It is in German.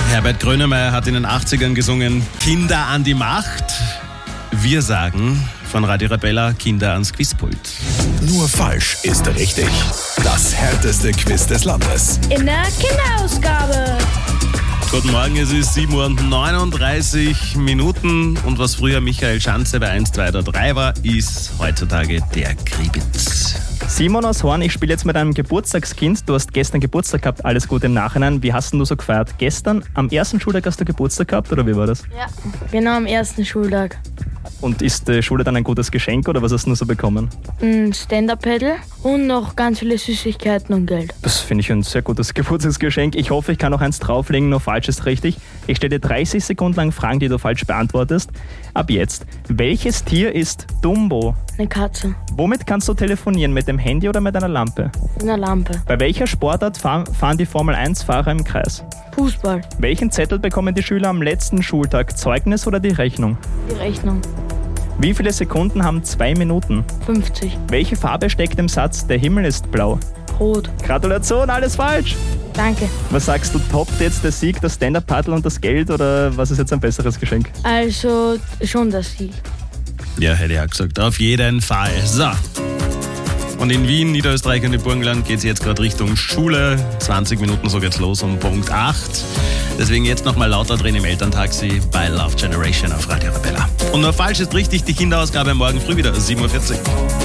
Herbert Grönemeyer hat in den 80ern gesungen, Kinder an die Macht. Wir sagen von Radio Arabella, Kinder ans Quizpult. Nur falsch ist richtig. Das härteste Quiz des Landes. In der Kinderausgabe. Guten Morgen, es ist 7:39 Uhr und was früher Michael Schanze bei 1, 2 oder 3 war, ist heutzutage der Kribitz. Simon aus Horn, ich spiele jetzt mit einem Geburtstagskind. Du hast gestern Geburtstag gehabt, alles Gute im Nachhinein. Wie hast denn du so gefeiert? Gestern am ersten Schultag hast du Geburtstag gehabt oder wie war das? Ja, genau am ersten Schultag. Und ist die Schule dann ein gutes Geschenk oder was hast du so bekommen? Ein Stand-Up-Paddle und noch ganz viele Süßigkeiten und Geld. Das finde ich ein sehr gutes Geburtstagsgeschenk. Ich hoffe, ich kann noch eins drauflegen, nur falsch ist richtig. Ich stelle dir 30 Sekunden lang Fragen, die du falsch beantwortest. Ab jetzt, welches Tier ist Dumbo? Eine Katze. Womit kannst du telefonieren, mit dem Handy oder mit einer Lampe? Eine Lampe. Bei welcher Sportart fahren die Formel-1-Fahrer im Kreis? Fußball. Welchen Zettel bekommen die Schüler am letzten Schultag? Zeugnis oder die Rechnung? Die Rechnung. Wie viele Sekunden haben 2 Minuten? 50. Welche Farbe steckt im Satz, der Himmel ist blau? Rot. Gratulation, alles falsch! Danke. Was sagst du, toppt jetzt der Sieg, das Stand-Up-Paddle und das Geld oder was ist jetzt ein besseres Geschenk? Also schon das Sieg. Ja, hätte ich auch gesagt, auf jeden Fall. So. Und in Wien, Niederösterreich und im Burgenland geht es jetzt gerade Richtung Schule. 20 Minuten, so geht's los um Punkt 8. Deswegen jetzt nochmal lauter drehen im Elterntaxi bei Love Generation auf Radio Arabella. Und nur falsch ist richtig, die Kinderausgabe morgen früh wieder 7:40 Uhr.